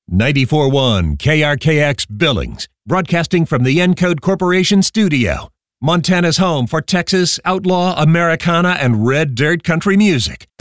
94.1 KRKX Billings, broadcasting from the Encode Corporation studio. Montana's home for Texas, outlaw, Americana, and red dirt country music.